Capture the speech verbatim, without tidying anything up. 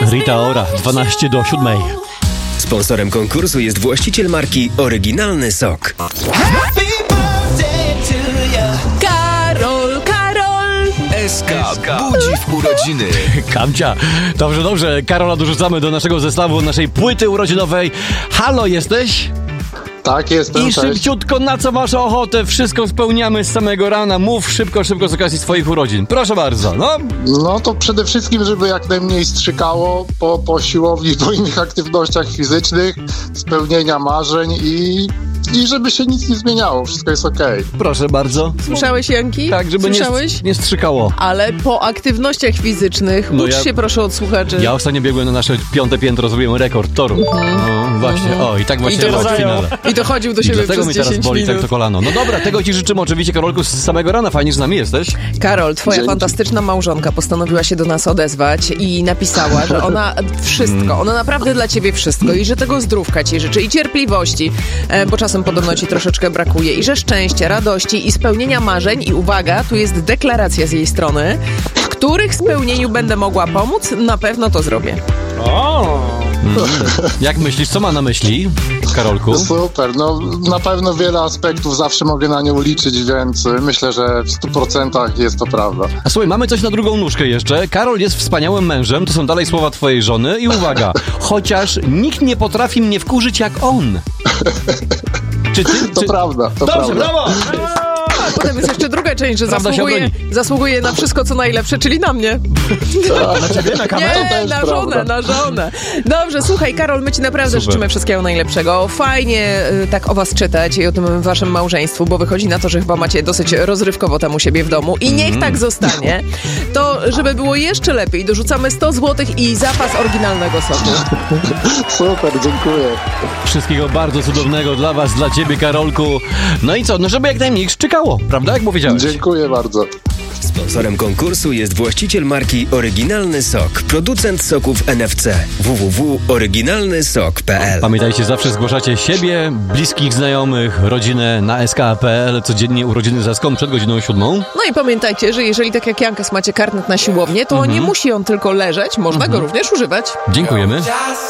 Rita Ora, dwanaście do siódmej. Sponsorem konkursu jest właściciel marki Oryginalny Sok. Karol, Karol! S K budzi w urodziny. Kamcia, dobrze, dobrze. Karola dorzucamy do naszego zestawu, naszej płyty urodzinowej. Halo, jesteś? Tak, jestem. I szybciutko, na co masz ochotę? Wszystko spełniamy z samego rana. Mów szybko, szybko z okazji swoich urodzin. Proszę bardzo, no. No to przede wszystkim, żeby jak najmniej strzykało po, po siłowni, po innych aktywnościach fizycznych, spełnienia marzeń i, i żeby się nic nie zmieniało. Wszystko jest okej. Proszę bardzo. Słyszałeś, Janki? Tak, żeby nie, Słyszałeś? nie strzykało. Ale po aktywnościach fizycznych No ucz ja- się proszę od słuchaczy. Ja ostatnio biegłem na nasze piąte piętro, zrobiłem rekord toru. No właśnie, o i tak I właśnie to, było w finale. I to chodził do I siebie dlatego przez mi teraz dziesięć boli minut. tak to kolano. No dobra, tego ci życzymy oczywiście, Karolku, z samego rana. Fajnie, że z nami jesteś. Karol, twoja Dzięki. fantastyczna małżonka postanowiła się do nas odezwać i napisała, że ona wszystko, ona naprawdę dla ciebie wszystko i że tego zdrówka ci życzy i cierpliwości, e, bo czasem podobno ci troszeczkę brakuje i że szczęścia, radości i spełnienia marzeń i uwaga, tu jest deklaracja z jej strony, w których spełnieniu będę mogła pomóc, na pewno to zrobię. Jak myślisz, co ma na myśli, Karolku? Super, no na pewno wiele aspektów zawsze mogę na nią liczyć, więc myślę, że w stu procentach jest to prawda. A słuchaj, mamy coś na drugą nóżkę jeszcze. Karol jest wspaniałym mężem, to są dalej słowa twojej żony i uwaga, chociaż nikt nie potrafi mnie wkurzyć jak on. Czy ty... To czy... prawda, to Dobrze, prawda. brawo! A potem jest jeszcze druga część, że Prawda się zasługuje, obroni. zasługuje na wszystko, co najlepsze, czyli na mnie. Na ciebie, na kamerę? To Nie, też na prawda. żonę, na żonę. Dobrze, słuchaj, Karol, my ci naprawdę Super. życzymy wszystkiego najlepszego. Fajnie y, tak o was czytać i o tym waszym małżeństwu, bo wychodzi na to, że chyba macie dosyć rozrywkowo tam u siebie w domu i niech Mm. tak zostanie. To, żeby było jeszcze lepiej, dorzucamy sto złotych i zapas oryginalnego soku. Super, dziękuję. Wszystkiego bardzo cudownego dla was, dla ciebie, Karolku. No i co, no żeby jak najmniej szczykało, prawda, jak powiedziałeś? Dziękuję bardzo. Sponsorem konkursu jest właściciel marki Oryginalny Sok. Producent soków N F C. w w w kropka oryginalny sok kropka p l. Pamiętajcie, zawsze zgłaszacie siebie, bliskich znajomych, rodzinę na s k kropka p l, codziennie urodziny z Eską przed godziną siódmą. No i pamiętajcie, że jeżeli tak jak Jankas macie karnet na siłownię, to nie musi on tylko leżeć, można go również używać. Dziękujemy.